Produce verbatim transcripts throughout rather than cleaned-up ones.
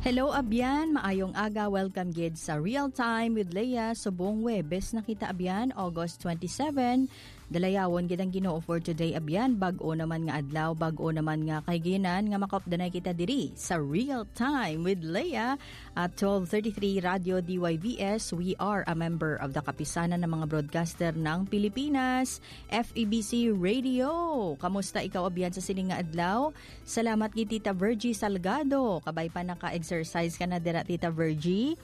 Hello abyan, maayong aga, welcome gid sa Real Time with Leia. Subong Webes nakita abyan, August twenty-seven. Dalayawon gid ang Ginoo for today abyan, bag-o naman nga adlaw, bag-o naman nga kayginan nga makapdanay kita diri sa Real Time with Leia at twelve thirty-three Radio D Y V S. We are a member of the Kapisanan ng mga broadcaster ng Pilipinas, F E B C Radio. Kamusta ikaw abyan sa sining nga adlaw? Salamat gid Tita Virgie Salgado, kabay pa naka-exercise ka na dira Tita Virgie.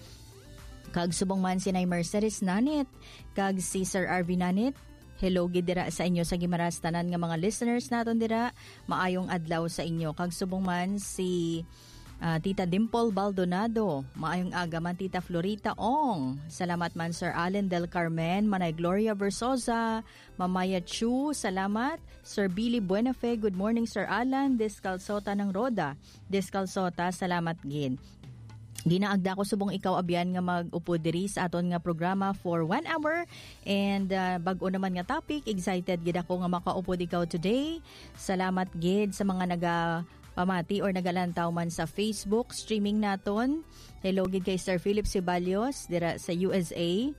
Kag subong man si Nay Mercedes Nanit, kag si Sir Arvin Nanit. Hello gid dira sa inyo sa Gimaras tanan nga mga listeners naton dira. Maayong adlaw sa inyo. Kag subong man si uh, Tita Dimple Baldonado. Maayong aga man Tita Florita Ong. Salamat man Sir Allen Del Carmen, Manay Gloria Versosa, Mamaya Chu, salamat. Sir Billy Buenafe, good morning Sir Alan. Descalzota ng Roda. Descalzota, salamat gid. Ginaagda ko subong ikaw abyan nga mag-upo diri sa aton nga programa for one hour and uh, bag-o naman nga topic. Excited gid ako nga makaupo ikaw today. Salamat gid sa mga naga pamati or nagalantaw man sa Facebook streaming naton. Hello gid kay Sir Philip Ceballos dira sa U S A.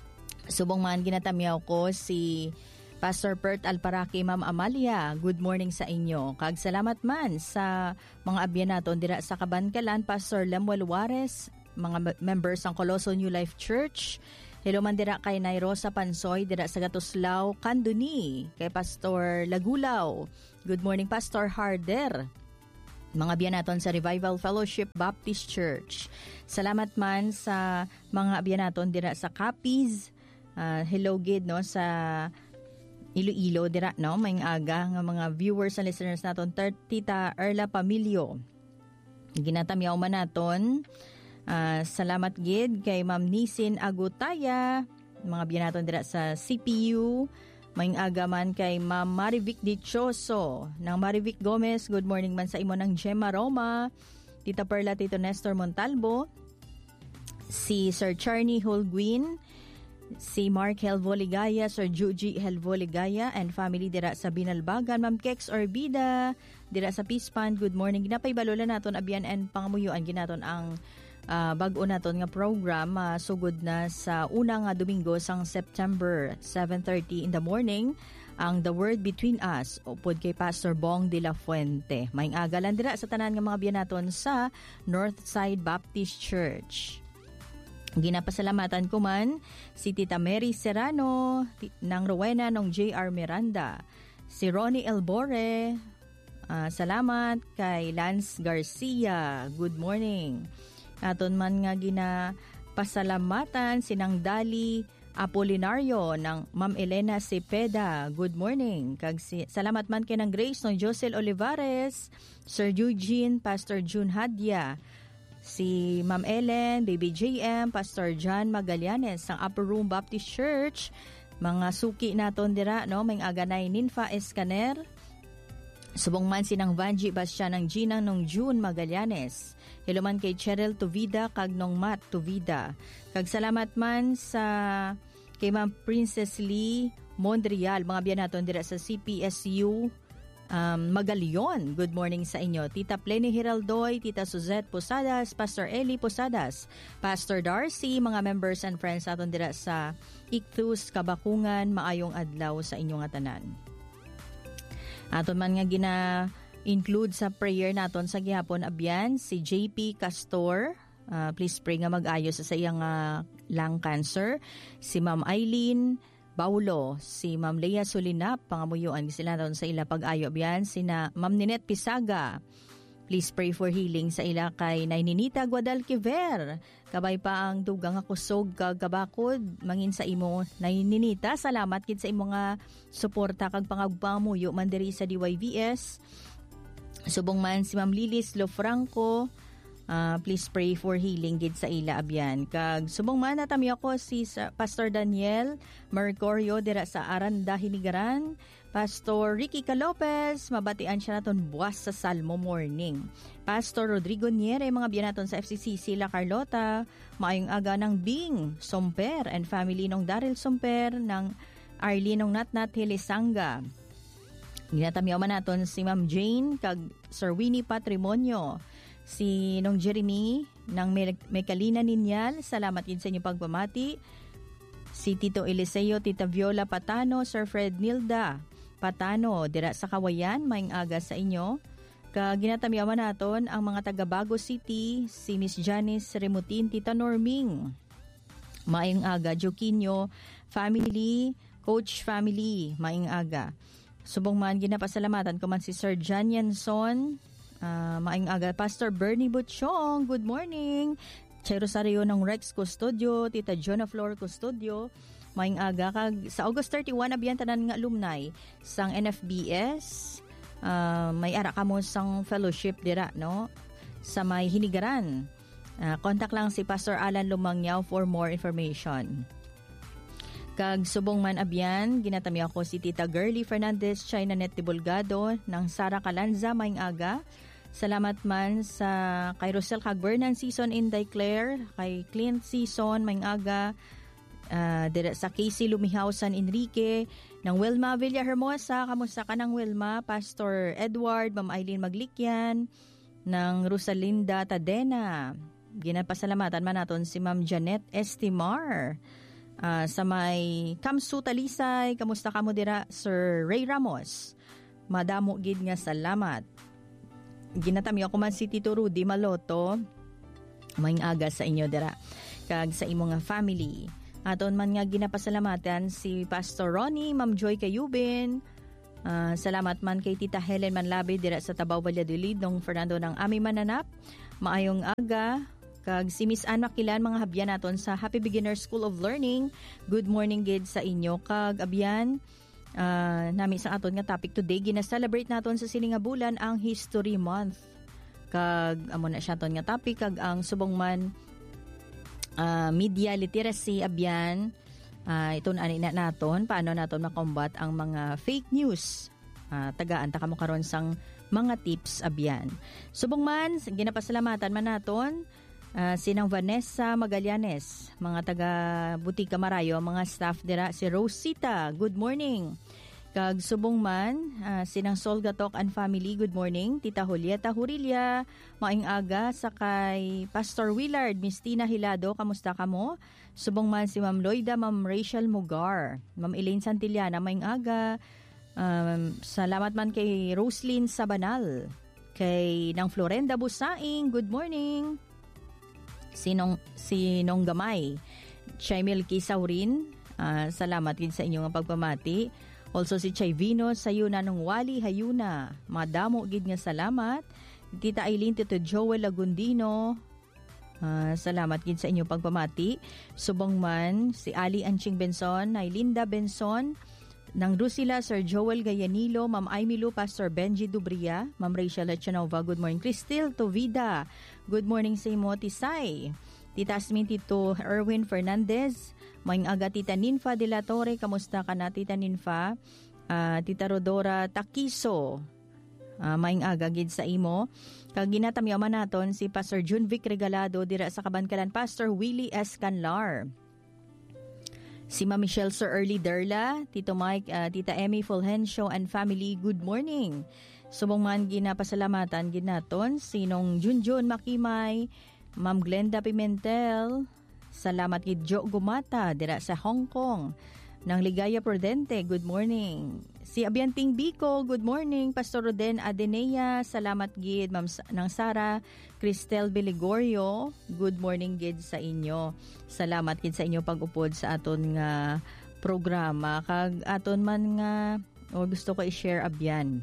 Subong man ginatamyaw ko si Pastor Pert Alparaki, Ma'am Amalia, good morning sa inyo. Kag salamat man sa mga abyan naton dira sa Kabankalan, Pastor Lemuel Juarez, mga members ng Coloso New Life Church. Hello man dira kay Nay Rosa Pansoy dira sa Gatuslao, Canduni, kay Pastor Lagulaw. Good morning Pastor Harder. Mga abyan naton sa Revival Fellowship Baptist Church. Salamat man sa mga abyan naton dira sa Capiz. Uh, hello gid no sa Iloilo dira no, may aga nga mga viewers and listeners naton. Tita Erla Pamilio, ginatamyaw man naton. Uh, salamat gid kay Ma'am Nisin Agutaya, mga biyan naton dira sa C P U. May aga man kay Ma'am Marivic Dichoso ng Marivic Gomez, good morning man sa imo ng Gemma Roma. Tita Perla, Tito Nestor Montalvo, si Sir Charney Holguin, si Mark Helvo Ligaya, Sir Juji Helvo Ligaya and family dira sa Binalbagan. Ma'am Kex Orbida dira sa Pispan, good morning. Ginapay balula naton abyan and pangamuyuan ginaton ang uh, bag-o naton nga program. Uh, sugod na sa una nga Domingo sang September seven thirty in the morning ang The Word Between Us upod kay Pastor Bong de la Fuente. Maing agalan dira sa tanan nga mga biyan naton sa Northside Baptist Church. Ginapasalamatan ko man si Tita Mary Serrano ng Rowena ng J R Miranda, si Ronnie Elbore, uh, salamat kay Lance Garcia, good morning. Aton man nga ginapasalamatan si Nang Dali Apolinario ng Ma'am Elena Cepeda, good morning. Kag si, salamat man kay ng Grace ng Josel Olivares, Sir Eugene, Pastor June Hadia, si Ma'am Ellen, Baby J M, Pastor John Magallanes ng Upper Room Baptist Church, mga suki naton dira no, may aganay Ninfa Escaner, subong man sinang Vanji Basya ng Gina nung June Magallanes. Hello man kay Cheryl Tuvida kag nong Matt Tuvida. Kag salamat man sa kay Ma'am Princess Lee Mondrial, mga biyan naton dira sa C P S U Um, Magalion, good morning sa inyo. Tita Pleny Hiraldoy, Tita Suzette Posadas, Pastor Eli Posadas, Pastor Darcy, mga members and friends aton dira sa Ictus, Kabakungan, maayong adlaw sa inyong tanan. Aton man nga gina-include sa prayer naton sa gihapon abyan si J P Castor. Uh, please pray nga mag-ayos sa iyang uh, lung cancer. Si Ma'am Eileen Paulo, si Ma'am Leia Solinap, pangamuyuan sila doon sa ila pag-ayo biyan, sina Ma'am Ninette Pisaga. Please pray for healing sa ila kay Naininita Guadalquiver. Kabay pa ang dugang akusog kagabakod, mangin sa imo Naininita. Salamat kid sa imo nga suporta kag pangagpamuyo man diri sa D Y V S. Subong man si Ma'am Lilis Lofranco. Uh, please pray for healing gid sa ila abyan. Kag subong man natami ako si Pastor Daniel Mercurio dira sa Aranda Hinigaran, Pastor Ricky Calopez, mabatian siya naton buwas sa Salmo morning. Pastor Rodrigo Niere, mga biyan naton sa F C C C La Carlota, maayong aga ng Bing Somper and family nung Daryl Somper ng Arlene nung Natnat Hilisanga. Ginatamiyaw man naton si Ma'am Jane kag Sir Winnie Patrimonio, Si Nong Jeremy ng Mekalina Ninyal, salamat din sa inyong pagpamati. Si Tito Eliseo, Tita Viola Patano, Sir Fred Nilda Patano, dira sa Kawayan, maing aga sa inyo. Kaginatamiyaman naton ang mga taga Bago City, si Miss Janice Remutin, Tita Norming. Maing aga, Joquinho family, Coach family, maing aga. Subong man ginapasalamatan ko man si Sir John Yanson, uh, maing aga. Pastor Bernie Butchong, good morning. Chay Rosario ng Rex Custodio, Tita Jonah Flor Custodio, maing aga. Kag sa August thirty-one, abiyan tanan nga alumni sang N F B S. Uh, may ara ka mo sang fellowship dira, no? Sa may Hinigaran. Uh, contact lang si Pastor Alan Lumangyaw for more information. Kag subong man abyan, ginatami ako si Tita Girly Fernandez, China Net Tibulgado, ng Sara Calanza, maing aga. Salamat man sa kay Rosel Cagbernan Season Inday Claire, kay Clint Season, maing aga. Uh, sa Casey Lumihaw San Enrique, ng Wilma Villahermosa, kamusta ka ng Wilma? Pastor Edward, Ma'am Eileen Maglikyan, ng Rosalinda Tadena. Ginapasalamatan man natin si Ma'am Janet Estimar. Uh, sa may Kamsu Talisay, kamusta ka mo dira? Sir Ray Ramos, madamo gid nga salamat. Ginatami ako man si Tito Rudy Maloto, maing aga sa inyo dira. Kag sa imo nga family. Aton man nga ginapasalamatan si Pastor Ronnie, Ma'am Joy Kayubin. Uh, salamat man kay Tita Helen Manlabe dira sa Tabaw Valladolid, nung Fernando ng Ami Mananap. Maayong aga. Kag si Miss Ann Makilan, mga habyan naton sa Happy Beginner School of Learning. Good morning gid sa inyo. Kag abyan, uh, nami sa aton nga topic today, gina-celebrate naton sa sining nga bulan ang History Month. Kag amo na siya aton nga topic, kag ang subong man Uh, media literacy abyan, uh, ito na na naton paano naton makombat ang mga fake news. Uh, tagaan ta kamo karon sang mga tips abyan. Subong man ginapasalamatan man naton uh, sinang Vanessa Magallanes, mga taga Butika Marayo, mga staff dira, si Rosita, good morning. Kag subong man, uh, sinang Solgatok and family, good morning. Tita Julieta Hurilia, maing aga. Sakay Pastor Willard, Miss Tina Hilado, kamusta ka mo? Subong man si Ma'am Loida, Ma'am Rachel Mugar, Ma'am Elaine Santillana, maing aga. Um, salamat man kay Roslyn Sabanal, kay nang Florenda Busaing, good morning. Sinong, sinong Gamay, Chaimil Kisaurin, uh, salamat din sa inyong pagpamati. Also si Chay Vino, sayuna ng Wali Hayuna, madamo gid nga salamat. Tita Aileen, Tito Joel Lagundino, uh, salamat gid sa inyong pagpamati. Subong man si Ali Anching Benson, ay Linda Benson, ng Drusila, Sir Joel Gayanilo, Ma'am Aimilo, Pastor Benji Dubria, Ma'am Rachel Echanova, good morning. Cristil Tovida, good morning sa imo. Tisay, Tita Asmin, Tito Erwin Fernandez, maing aga. Tita Ninfa de la Torre, kamusta ka na Tita Ninfa? Uh, Tita Rodora Takiso, uh, maing aga gid sa imo. Kag ginatamyaman naton si Pastor Junvic Regalado dira sa Kabankalan, Pastor Willie S. Canlar. Si Ma Michelle Sir Early Derla, Tito Mike, uh, Tita Emmy Fulgencio and family, good morning. Subong man ginapasalamatan gid naton sinong Junjun Makimay, Ma'am Glenda Pimentel, salamat kay Jo Gumata dira sa Hong Kong. Nang Ligaya Prudente, good morning. Si Abianting Biko, good morning. Pastor Roden Adenea, salamat gid. Ma'am nang Sara Cristel Beligorio, good morning gid sa inyo. Salamat gid sa inyo pag-upod sa aton nga programa. Kag aton man nga o gusto ko i-share abyan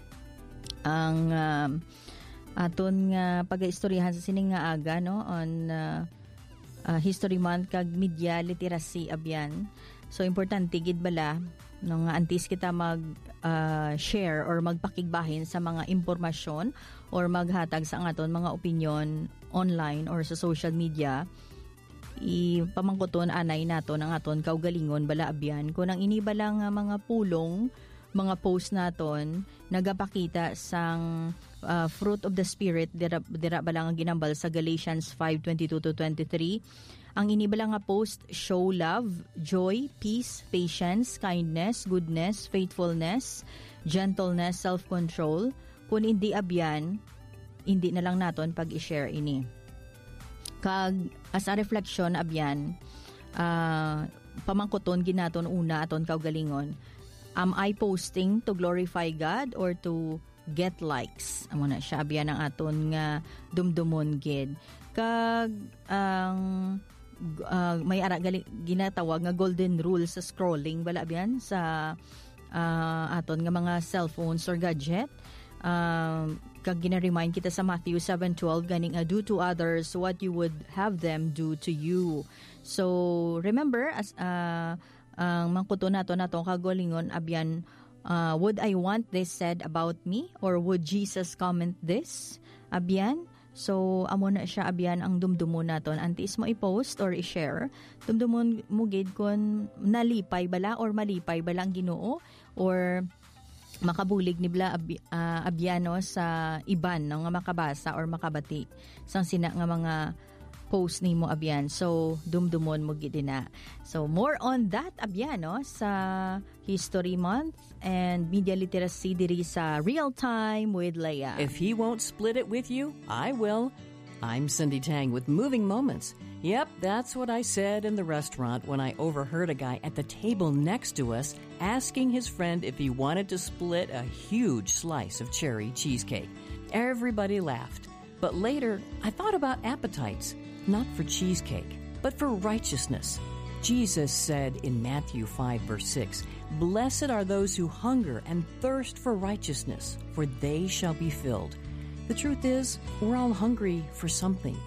ang uh, aton nga pag-istoryahan sa sining nga aga, no, on uh, uh, History Month kag media literacy abyan. So importante gid bala no nga antes kita mag uh, share or magpakigbahin sa mga impormasyon or maghatag sa aton mga opinion online or sa social media, ipamangkuton anay nato ng aton kaugalingon bala abyan kun ang inibala nga mga pulong mga post naton nagapakita sang uh, fruit of the spirit dira, dira bala nga ginambal sa Galatians five twenty-two to twenty-three. Ang inibala nga post, show love, joy, peace, patience, kindness, goodness, faithfulness, gentleness, self-control. Kung hindi abyan, hindi na lang naton pag i-share ini. Kag as a reflection abyan, uh, pamangkuton ginaton una aton kaugalingon, am I posting to glorify God or to get likes? Amo na siya abyan ang aton nga dumdumon gid. Kag ang uh, may ara gali, ginatawag nga golden rule sa scrolling bala abyan sa uh, aton nga mga cellphones or gadget. Um, kag gina-remind kita sa Matthew seven twelve ganing uh, do to others what you would have them do to you. So remember as uh, ang mangkuto nato natong kagolingon abyan, uh, would I want this said about me or would Jesus comment this abyan? So amo na siya abyan ang dumdumon naton, antis mo i-post or i-share dumdumon mo gid kon nalipay bala or malipay bala ang Ginoo or makabulig ni bla ab, uh, abyano sa iban no, nga makabasa or makabati sang sina nga mga post nimo abyan. So dumdumon mo gid na. So more on that abyan no, sa History Month and Media Literacy diri sa Real Time with Leah. If he won't split it with you, I will. I'm Cindy Tang with Moving Moments. Yep, that's what I said in the restaurant when I overheard a guy at the table next to us asking his friend if he wanted to split a huge slice of cherry cheesecake. Everybody laughed. But later, I thought about appetites, not for cheesecake, but for righteousness. Jesus said in Matthew five, verse six, "Blessed are those who hunger and thirst for righteousness, for they shall be filled." The truth is, we're all hungry for something.